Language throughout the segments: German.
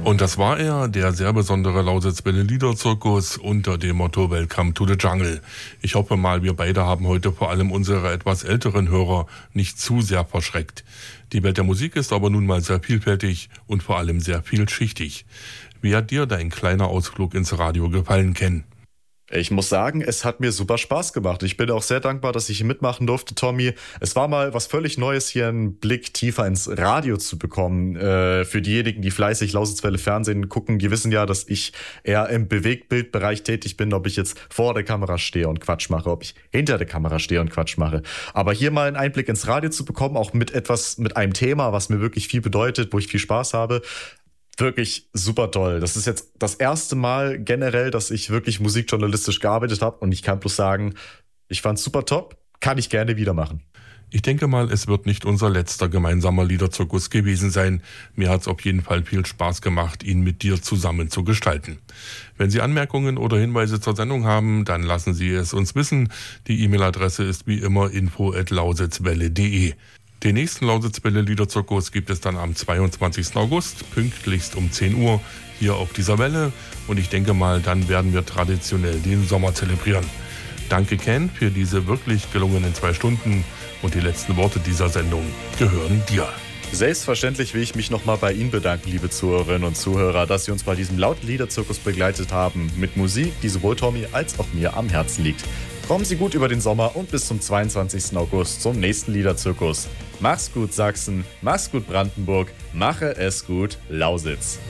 Und das war er, der sehr besondere Lausitzwelle Liederzirkus unter dem Motto Welcome to the Jungle. Ich hoffe mal, wir beide haben heute vor allem unsere etwas älteren Hörer nicht zu sehr verschreckt. Die Welt der Musik ist aber nun mal sehr vielfältig und vor allem sehr vielschichtig. Wie hat dir dein kleiner Ausflug ins Radio gefallen, Ken? Ich muss sagen, es hat mir super Spaß gemacht. Ich bin auch sehr dankbar, dass ich hier mitmachen durfte, Tommy. Es war mal was völlig Neues, hier einen Blick tiefer ins Radio zu bekommen. Für diejenigen, die fleißig Lausitzwelle Fernsehen gucken, die wissen ja, dass ich eher im Bewegtbildbereich tätig bin, ob ich jetzt vor der Kamera stehe und Quatsch mache, ob ich hinter der Kamera stehe und Quatsch mache. Aber hier mal einen Einblick ins Radio zu bekommen, auch mit einem Thema, was mir wirklich viel bedeutet, wo ich viel Spaß habe, wirklich super toll. Das ist jetzt das erste Mal generell, dass ich wirklich musikjournalistisch gearbeitet habe und ich kann bloß sagen, ich fand's super top, kann ich gerne wieder machen. Ich denke mal, es wird nicht unser letzter gemeinsamer Liederzirkus gewesen sein. Mir hat's auf jeden Fall viel Spaß gemacht, ihn mit dir zusammen zu gestalten. Wenn Sie Anmerkungen oder Hinweise zur Sendung haben, dann lassen Sie es uns wissen. Die E-Mail-Adresse ist wie immer info@lausitzwelle.de. Den nächsten Lausitzwelle Liederzirkus gibt es dann am 22. August, pünktlichst um 10 Uhr, hier auf dieser Welle. Und ich denke mal, dann werden wir traditionell den Sommer zelebrieren. Danke, Ken, für diese wirklich gelungenen 2 Stunden. Und die letzten Worte dieser Sendung gehören dir. Selbstverständlich will ich mich nochmal bei Ihnen bedanken, liebe Zuhörerinnen und Zuhörer, dass Sie uns bei diesem lauten Liederzirkus begleitet haben. Mit Musik, die sowohl Tommy als auch mir am Herzen liegt. Kommen Sie gut über den Sommer und bis zum 22. August zum nächsten Liederzirkus. Mach's gut, Sachsen, mach's gut, Brandenburg, mache es gut, Lausitz.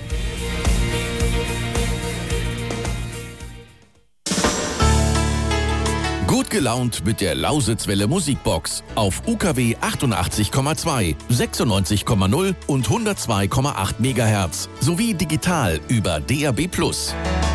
Gut gelaunt mit der Lausitzwelle Musikbox auf UKW 88,2, 96,0 und 102,8 MHz sowie digital über DAB+.